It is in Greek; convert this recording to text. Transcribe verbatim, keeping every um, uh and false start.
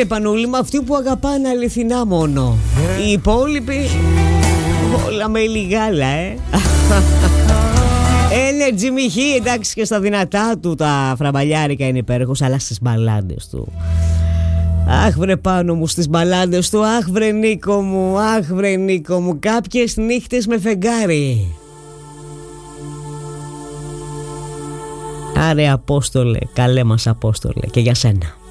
ρε Πανούλη μου, αυτοί που αγαπάνε αληθινά μόνο. Οι υπόλοιποι όλα με λιγάλα, ε. Energy Μιχή, εντάξει, και στα δυνατά του τα φραμπαλιάρικα είναι υπέροχος, αλλά στις μπαλάντες του. Αχ βρε Πάνο μου, στις μπαλάντες του. Αχ βρε Νίκο μου, αχ βρε Νίκο μου. Κάποιες νύχτες με φεγγάρι. Άρε Απόστολε, καλέ μας Απόστολε, και για σένα.